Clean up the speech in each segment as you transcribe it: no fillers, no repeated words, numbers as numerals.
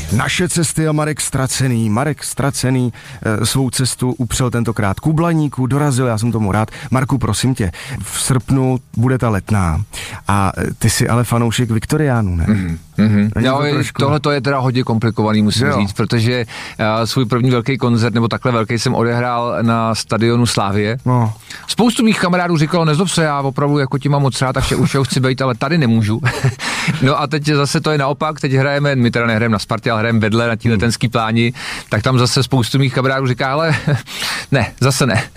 Naše cesty a Marek Ztracený. Marek Ztracený svou cestu upřel tentokrát k Bublaníku, dorazil, já jsem tomu rád. Marku, prosím tě, v srpnu bude ta Letná a ty jsi ale fanoušek Viktoriánů, ne? No, tohle to je teda hodně komplikovaný, musím říct, protože svůj první velký koncert, nebo takhle velký, jsem odehrál na stadionu Slavie. No. Spoustu mých kamarádů říkalo, nezlob se, já opravdu jako ti mám moc rád, takže už chci být, ale tady nemůžu. No a teď zase to je naopak, teď hrajeme, my teda nehrajeme na Spartě, ale hrajeme vedle na tí letenský pláni, tak tam zase spoustu mých kamarádů říká, ale ne, zase ne.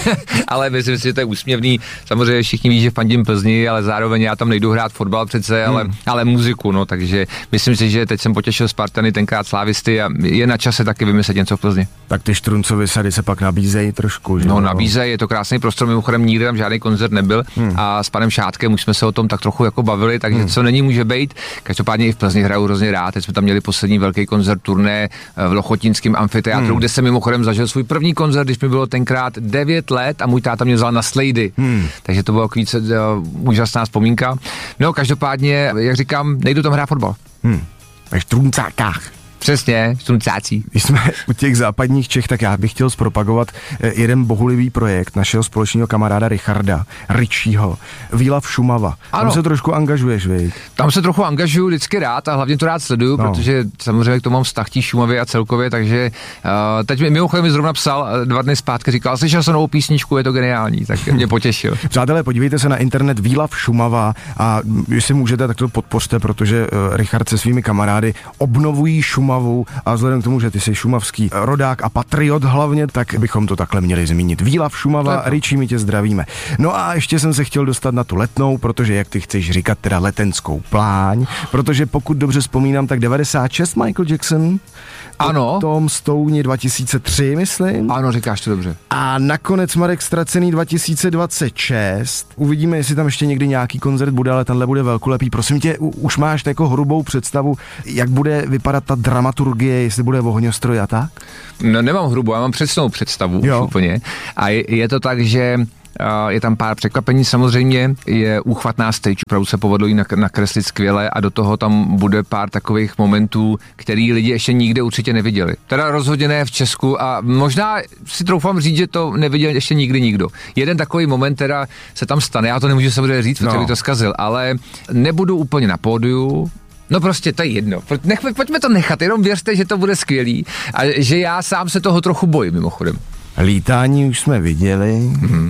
Ale myslím si, že to je úsměvný, samozřejmě všichni ví, že fandím Plzni, ale zároveň já tam nejdu hrát fotbal přece, ale muziku, no, takže myslím si, že teď jsem potěšil Spartany, tenkrát Slávisty a je na čase taky vymyslet něco v Plzni. Tak ty Štruncovy sady se pak nabízejí trošku, že? No, nabízejí, je to krásný prostor, mimochodem nikdy tam žádný koncert nebyl a s panem Šátkem už jsme se o tom tak trochu jako bavili, takže co není může být. Každopádně i v Plzni hraju hrozně rád. Teď jsme tam měli poslední velký koncert turné v Lochotínském amfiteátru, kde jsem mimochodem zažil svůj první koncert, když mi bylo tenkrát 9 let a můj táta mě vzal na slejdy. Takže to bylo více úžasná vzpomínka. No, každopádně, jak říkám, nejdu tam hrát fotbal. Ve Štruncákách. Přesně, Štruncáci. Když jsme u těch západních Čech, tak já bych chtěl zpropagovat jeden bohulivý projekt našeho společného kamaráda Richarda, Richího, Výlav Šumava. Tam ano. Se trošku angažuješ, viď? Tam se trochu angažuju vždycky rád a hlavně to rád sleduju, protože samozřejmě k tomu mám vztah tí Šumavě a celkově, takže teď mimochodem mi zrovna psal 2 dny zpátky, říkal, slyšel jsem novou písničku, je to geniální, tak mě potěšil. Přátelé, podívejte se na internet Výlav Šumava a jestli můžete, tak to podpořte, protože Richard se svými kamarády obnovují Šumavu a vzhledem k tomu, že ty jsi šumavský rodák a patriot hlavně, tak bychom to takhle měli zmínit. Výlav Šumava, Richie, my tě zdravíme. No a ještě jsem se chtěl dostat na tu Letnou, protože jak ty chceš říkat, teda letenskou pláň, protože pokud dobře vzpomínám, tak 96 Michael Jackson, ano. Tom Stouni 2003, myslím. Ano, říkáš to dobře. A nakonec Marek Ztracený 2026. Uvidíme, jestli tam ještě někdy nějaký koncert bude, ale tenhle bude velkolepý. Prosím tě, už máš jako hrubou představu, jak bude vypadat ta dramaturgie, jestli bude ohňostroj a tak? No, nemám hrubou, já mám přesnou představu už úplně. A je to tak, že je tam pár překvapení, samozřejmě je úchvatná stage, opravdu se povedlo jí nakreslit skvěle a do toho tam bude pár takových momentů, který lidi ještě nikde určitě neviděli. Teda rozhodně ne v Česku a možná si troufám říct, že to neviděl ještě nikdy nikdo. Jeden takový moment teda se tam stane, já to nemůžu samozřejmě říct, protože bych to zkazil, ale nebudu úplně na pódiu. No prostě to je jedno. Pojďme to nechat, jenom věřte, že to bude skvělý a že já sám se toho trochu bojím mimochodem. Lítání už jsme viděli.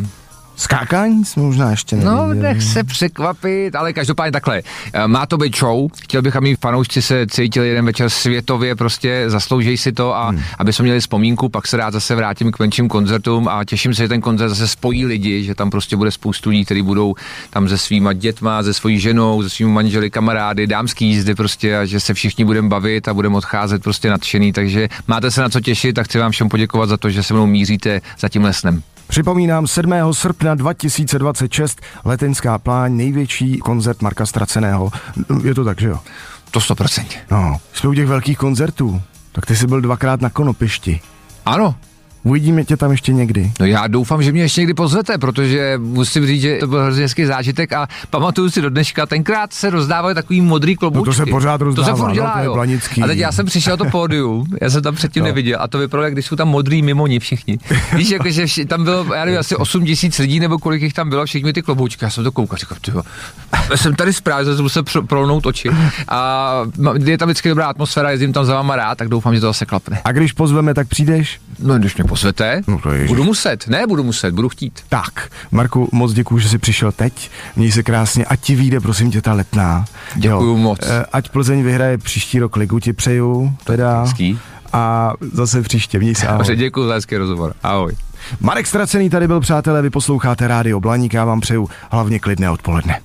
Skákání jsme možná ještě neviděli. No, nech se překvapit, ale každopádně takhle. Má to být show, chtěl bych, aby fanoušci se cítili jeden večer světově, prostě zaslouží si to a aby jsme měli vzpomínku, pak se rád zase vrátím k menším koncertům a těším se, že ten koncert zase spojí lidi, že tam prostě bude spoustu lidí, kteří budou tam se svýma dětma, se svojí ženou, se svými manželi, kamarády, dámský jízdy prostě a že se všichni budeme bavit a budeme odcházet prostě nadšený, takže máte se na co těšit a chci vám všem poděkovat za to, že se mnou míříte za tím Lesnem. Připomínám, 7. srpna 2026 Letenská pláň, největší koncert Marka Ztraceného. Je to tak, že jo? To 100%. No, jsme u těch velkých koncertů. Tak ty jsi byl 2krát na Konopišti. Ano. Uvidíme tě tam ještě někdy. No já doufám, že mě ještě někdy pozvete, protože musím říct, že to byl hrozně hezký zážitek a pamatuju si do dneška, tenkrát se rozdávaly takový modrý kloboučky. No to se pořád rozdává, to se furt dělá, to je Blanický. A teď já jsem přišel to pódium, já jsem tam předtím neviděl a to vypadalo, jak když jsou tam modrý mimoni všichni. Víš, jakože tam bylo, já nevím, asi 8 000 lidí nebo kolik jich tam bylo, všichni ty kloboučky, já jsem to koukal, říkal, tyjo, já jsem tady správně, jsem musel prolnout oči a je tam vždycky dobrá atmosféra, jezdím tam za váma rád, tak doufám, že to zase klapne. A když pozveme, tak přijdeš? No, když mě pozvete, budu muset, budu chtít. Tak, Marku, moc děkuju, že jsi přišel teď. Měj se krásně, ať ti vyjde, prosím tě, ta Letná. Děkuju moc. Ať Plzeň vyhraje příští rok ligu, ti přeju. Teda. Hezký. A zase příště, měj se, ahoj. Děkuju za hezký rozhovor, ahoj. Marek Ztracený tady byl, přátelé, vy posloucháte Rádio Blaník, já vám přeju hlavně klidné odpoledne.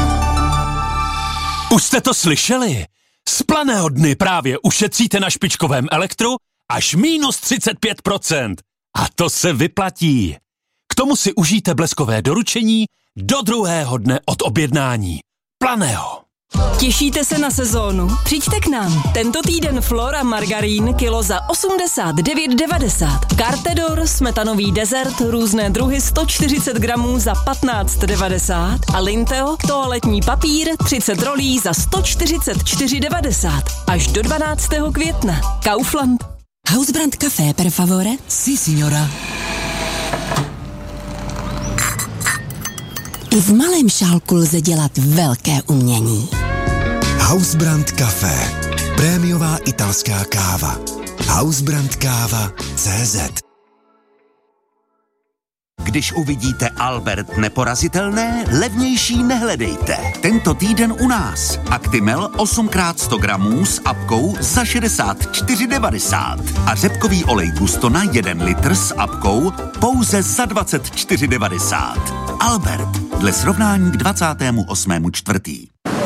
Už jste to slyšeli? Z Planého dny právě ušetříte na špičkovém elektru až minus 35%. A to se vyplatí. K tomu si užijte bleskové doručení do druhého dne od objednání. Planého. Těšíte se na sezónu? Přijďte k nám. Tento týden Flora margarín kilo za 89,90. Cartedor smetanový dezert různé druhy 140 gramů za 15,90 a Linteo toaletní papír 30 rolí za 144,90 až do 12. května. Kaufland. Hausbrand café per favore? Sí, signora. I v malém šálku lze dělat velké umění. Hausbrand Café. Prémiová italská káva. Hausbrandkáva.cz. Když uvidíte Albert neporazitelné, levnější nehledejte. Tento týden u nás. Actimel 8x100 gramů s apkou za 64,90. A řepkový olej Gustona 1 litr s apkou pouze za 24,90. Albert, dle srovnání k 28.4.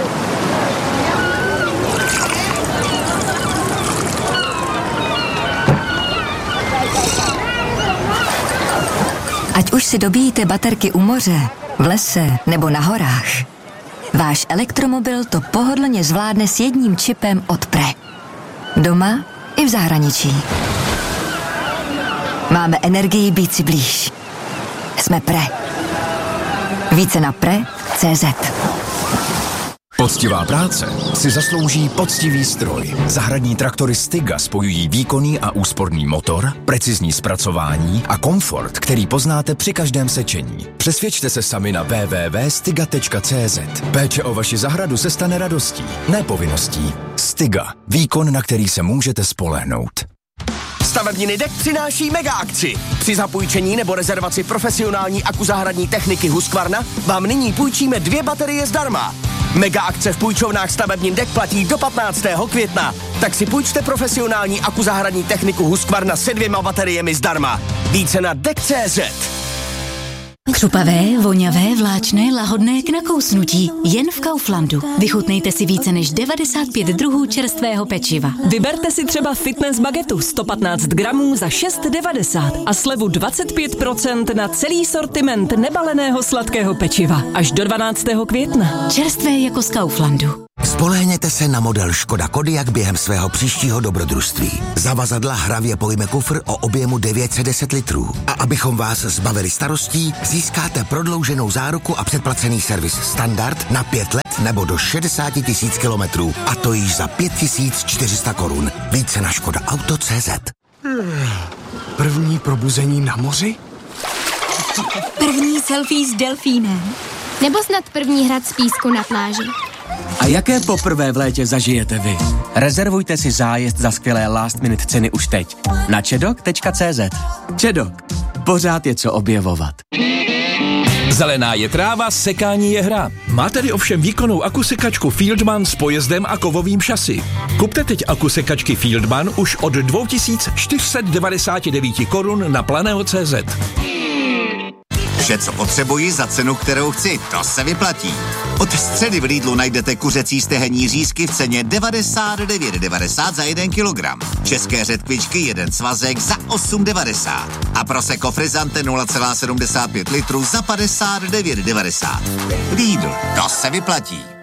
Ať už si dobíjíte baterky u moře, v lese nebo na horách, váš elektromobil to pohodlně zvládne s jedním čipem od Pre. Doma i v zahraničí. Máme energii být si blíž. Jsme Pre. Více na pre.cz. Poctivá práce si zaslouží poctivý stroj. Zahradní traktory Stiga spojují výkonný a úsporný motor, precizní zpracování a komfort, který poznáte při každém sečení. Přesvědčte se sami na www.stiga.cz. Péče o vaši zahradu se stane radostí, ne povinností. Stiga. Výkon, na který se můžete spolehnout. Stavebniny DEK přináší mega akci. Při zapůjčení nebo rezervaci profesionální akuzahradní techniky Husqvarna vám nyní půjčíme 2 baterie zdarma. Mega akce v půjčovnách stavebnin DEK platí do 15. května. Tak si půjčte profesionální akuzahradní techniku Husqvarna se 2 bateriemi zdarma. Více na DEK.cz. Křupavé, voňavé, vláčné, lahodné k nakousnutí. Jen v Kauflandu. Vychutnejte si více než 95 druhů čerstvého pečiva. Vyberte si třeba fitness bagetu 115 gramů za 6,90 a slevu 25% na celý sortiment nebaleného sladkého pečiva. Až do 12. května. Čerstvé jako z Kauflandu. Spolehněte se na model Škoda Kodiaq během svého příštího dobrodružství. Zavazadla hravě pojme kufr o objemu 910 litrů. A abychom vás zbavili starostí, získáte prodlouženou záruku a předplacený servis standard na 5 let nebo do 60 000 kilometrů. A to již za 5400 korun. Více na škodaauto.cz. První probuzení na moři? První selfie s delfínem. Nebo snad první hrad z písku na pláži. A jaké poprvé v létě zažijete vy? Rezervujte si zájezd za skvělé last minute ceny už teď na čedok.cz. Čedok. Pořád je co objevovat. Zelená je tráva, sekání je hra. Má tedy ovšem výkonnou akusekačku Fieldman s pojezdem a kovovým šasy. Kupte teď akusekačky Fieldman už od 2499 korun na Planeo.cz. Vše, co potřebuji za cenu, kterou chci, to se vyplatí. Od středy v Lidlu najdete kuřecí stehenní řízky v ceně 99,90 za 1 kilogram. České řetkvičky 1 svazek za 8,90. A Prosecco Frizzante 0,75 litru za 59,90. Lidl, to se vyplatí.